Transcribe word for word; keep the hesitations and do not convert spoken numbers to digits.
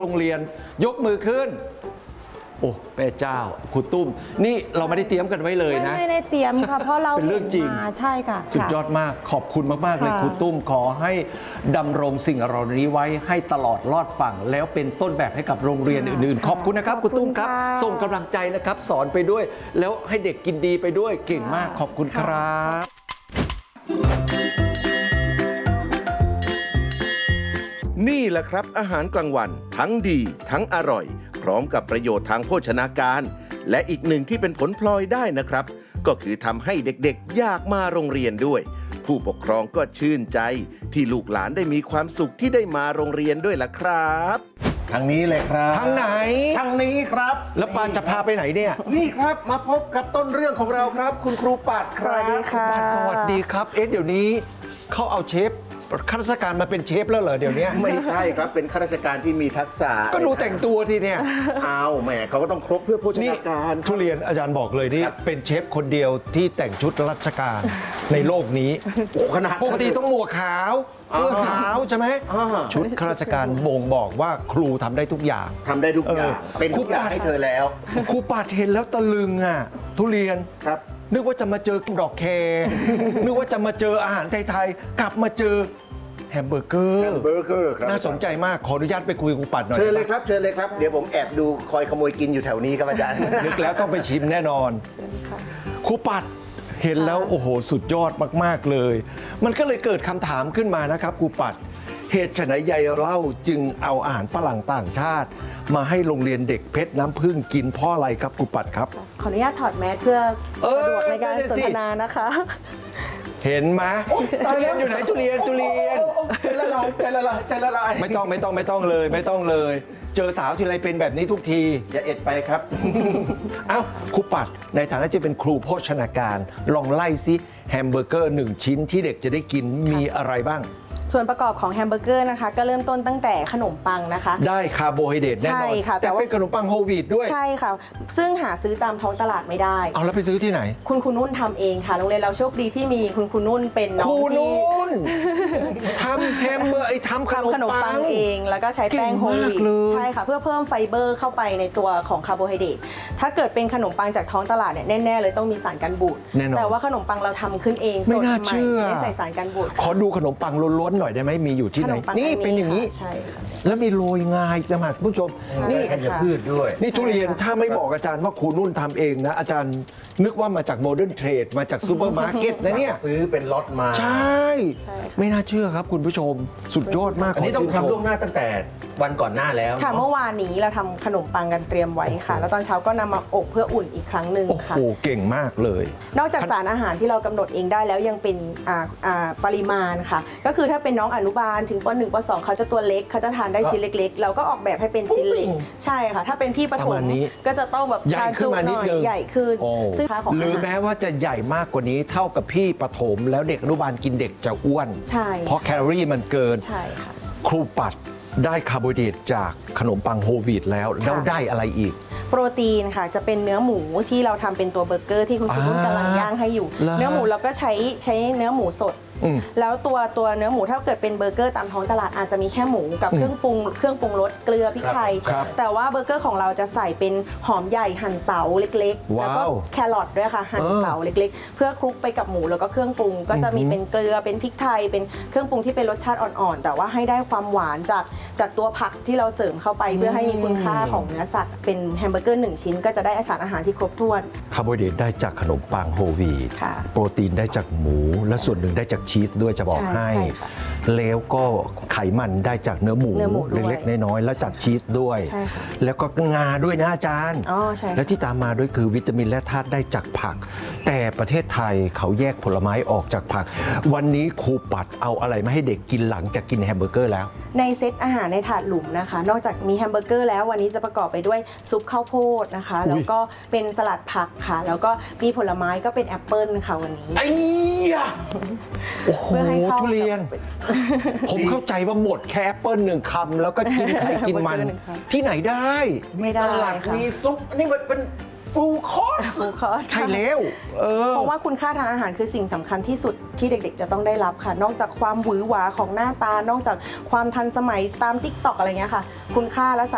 โรงเรียนยกมือขึ้นโอ้แม่เจ้าครูตุ้มนี่เราไม่ได้เตรียมกันไว้เลยนะไม่ได้เตรียมค่ะเพราะเราเป็นเรื่องจริงใช่ค่ะสุดยอดมากขอบคุณมากๆเลยครูตุ้มขอให้ดำรงสิ่งเหล่านี้ไว้ให้ตลอดรอดฝั่งแล้วเป็นต้นแบบให้กับโรงเรียนอื่นๆขอบคุณนะครับครูตุ้มครับส่งกำลังใจนะครับสอนไปด้วยแล้วให้เด็กกินดีไปด้วยเก่งมากขอบคุณครับนี่แหละครับอาหารกลางวันทั้งดีทั้งอร่อยพร้อมกับประโยชน์ทางโภชนาการและอีกหนึ่งที่เป็นผลพลอยได้นะครับก็คือทำให้เด็กๆอยากมาโรงเรียนด้วยผู้ปกครองก็ชื่นใจที่ลูกหลานได้มีความสุขที่ได้มาโรงเรียนด้วยล่ะครับทางนี้เลยครับทางไหนทางนี้ครับแล้วปานจะพาไปไหนเนี่ยนี่ครับมาพบกับต้นเรื่องของเราครับคุณครูปัดครับสวัสดีค่ะสวัสดีครับเอ๊ะเดี๋ยวนี้เขาเอาเชฟข้าราชการมาเป็นเชฟแล้วเหรอเดี๋ยวนี้ไม่ใช่ครับเป็นข้าราชการที่มีทักษะก็ดูแต่งตัวทีเนี่ยเอาแหมเขาก็ต้องครบเพื่อโภชนาการทุเรียนอาจารย์บอกเลยนี่เป็นเชฟคนเดียวที่แต่งชุดราชการในโลกนี้ขนาดปกติต้องหมวกขาวเสื้อขาวใช่ไหมชุดข้าราชการบ่งบอกว่าครูทำได้ทุกอย่างทำได้ทุกอย่างเป็นทุกอย่างให้เธอแล้วครูปัดเห็นแล้วตะลึงอ่ะทุเรียนครับนึกว่าจะมาเจอดอกแคร์นึกว่าจะมาเจออาหารไทยๆกลับมาเจอแฮมเบอร์เกอร์แฮมเบอร์เกอร์ครับน่าสนใจมากขออนุญาตไปคุยกับครูปัดหน่อยเชิญเลยครับเชิญเลยครับเดี๋ยวผมแอบดูคอยขโมยกินอยู่แถวนี้ครับอาจารย์นึกแล้วต้องไปชิมแน่นอนครูปัดเห็นแล้วโอ้โหสุดยอดมากๆเลยมันก็เลยเกิดคำถามขึ้นมานะครับครูปัดเหตุไฉนยายเล่าจึงเอาอาหารฝรั่งต่างชาติมาให้โรงเรียนเด็กเพชรน้ำผึ้งกินเพราะอะไรครับครูปัดครับขออนุญาตถอดแมสเพื่อสะดวกในการสนทนานะคะเห็นไหมทุเรียนอยู่ไหนทุเรียนทุเรียนใจละลายใจละลายใจละลายไม่ต้องไม่ต้องไม่ต้องเลยไม่ต้องเลยเจอสาวทีไรเป็นแบบนี้ทุกทีอย่าเอ็ดไปครับเอ้าครูปัดในฐานะที่เป็นครูโภชนาการลองไล่ซิแฮมเบอร์เกอร์หนึ่งชิ้นที่เด็กจะได้กินมีอะไรบ้างส่วนประกอบของแฮมเบอร์เกอร์นะคะก็เริ่มต้นตั้งแต่ขนมปังนะคะได้คาร์โบไฮเดรตแน่นอนใช่ค่ะแต่เป็นขนมปังโฮลวีตด้วยใช่ค่ะซึ่งหาซื้อตามท้องตลาดไม่ได้เอาแล้วไปซื้อที่ไหนคุณครูนุ่นทำเองค่ะโรงเรียนเราโชคดีที่มีคุณครูนุ่นเป็นน้องครูนุ่นทำแฮมเบอร์ไอทำขนมปังเองแล้วก็ใช้แป้งโฮลวีตใช่ค่ะเพื่อเพิ่มไฟเบอร์เข้าไปในตัวของคาร์โบไฮเดรตถ้าเกิดเป็นขนมปังจากท้องตลาดเนี่ยแน่ๆเลยต้องมีสารกันบูดแต่ว่าขนมปังเราทำขึ้นเองไม่น่าเชื่อไม่ใส่สารกันบูดขอดูขนมปังล้วนๆหน่อยได้ไหมมีอยู่ที่ไหนนี่เป็นอย่างนี้ใช่ค่ะแล้วมีโรยงาอีกต่างหากผู้ชมนี่ธัญพืชด้วยนี่ทุเรียนถ้าไม่บอกอาจารย์ว่าครูนุ่นทำเองนะอาจารย์นึกว่ามาจากโมเดิร์นเทรดมาจากซูเปอร์มาร์เก็ตนะเนี่ยซื้อเป็นล็อตมาใช่ไม่น่าเชื่อครับคุณผู้ชมสุดยอดมากอันนี้ต้องทำล่วงหน้าตั้งแต่วันก่อนหน้าแล้วค่ะเมื่อวานนี้เราทำขนมปังกันเตรียมไว้ค่ะแล้วตอนเช้าก็นำมาอบเพื่ออุ่นอีกครั้งหนึ่งค่ะโอ้โหเก่งมากเลยนอกจากสารอาหารที่เรากำหนดเองได้แล้วยังเป็นปริมาณค่ะก็คือถ้าเป็นน้องอนุบาลถึงป หนึ่ง ป สองเขาจะตัวเล็กเขาจะทานได้ชิ้นเล็กๆเราก็ออกแบบให้เป็นชิ้นเล็กใช่ค่ะถ้าเป็นพี่ประถมก็จะต้องแบบใหญ่ขึ้นมานิดนึงใหญ่ขึ้นซึ่งค่าของหรือแม้ว่าจะใหญ่มากกว่านี้เท่ากับพี่ประถมแล้วเด็กอนุบาลกินเด็กจะอ้วนใช่เพราะแคลอรี่มันเกินใช่ค่ะครูปัดได้คาร์โบไฮเดรตจากขนมปังโฮลวีตแล้วแล้วได้อะไรอีกโปรตีนค่ะจะเป็นเนื้อหมูที่เราทำเป็นตัวเบอร์เกอร์ที่คุณคุณกำลังย่างให้อยู่เนื้อหมูเราก็ใช้ใช้เนื้อหมูสดแล้วตัวตัวเนื้อหมูถ้าเกิดเป็นเบอร์เกอร์ตามท้องตลาดอาจจะมีแค่หมูกับเครื่องปรุงเครื่องปรุงรสเกลือพริกไทยแต่ว่าเบอร์เกอร์ของเราจะใส่เป็นหอมใหญ่หั่นเต๋าเล็กๆแล้วก็แครอทด้วยค่ะหั่นเต๋าเล็กๆเพื่อคลุกไปกับหมูแล้วก็เครื่องปรุงก็จะมีเป็นเกลือเป็นพริกไทยเป็นเครื่องปรุงที่เป็นรสชาติอ่อนๆแต่ว่าให้ได้ความหวานจากจากตัวผักที่เราเสริมเข้าไปเพื่อให้มีคุณค่าของเนื้อสัตว์เป็นแฮมเบอร์เกอร์หนึ่งชิ้นก็จะได้สารอาหารที่ครบถ้วนคาร์โบไฮเดรตได้จากขนมปังโฮลวีตโปรตีนได้จากหมูและส่วนหนึ่งได้จากชีสด้วยจะบอกให้แล้วก็ไขมันได้จากเนื้อหมูเล็กๆน้อยๆแล้วจากชีสด้วยแล้วก็งาด้วยนะอาจารย์และที่ตามมาด้วยคือวิตามินและธาตุได้จากผักแต่ประเทศไทยเขาแยกผลไม้ออกจากผักวันนี้ครูปัดเอาอะไรมาให้เด็กกินหลังจากกินแฮมเบอร์เกอร์แล้วในเซตอาหารในถาดหลุมนะคะนอกจากมีแฮมเบอร์เกอร์แล้ววันนี้จะประกอบไปด้วยซุปข้าวโพดนะคะแล้วก็เป็นสลัดผักค่ะแล้วก็มีผลไม้ก็เป็นแอปเปิลค่ะวันนี้ไอ้ยะโอ้โหทุเรียนผมเข้าใจว่าหมดแค่แอปเปิลหนึ่งคำแล้วก็กินไข่กินมันที่ไหนได้ไม่ได้สลัดมีซุปนี่มันเป็นฟูลคอร์สฟูลคอร์สใช่แล้วเพราะว่าคุณค่าทางอาหารคือสิ่งสำคัญที่สุดที่เด็กๆจะต้องได้รับค่ะนอกจากความหวือหวาของหน้าตานอกจากความทันสมัยตาม ติ๊กต็อก อะไรเงี้ยค่ะคุณค่าและ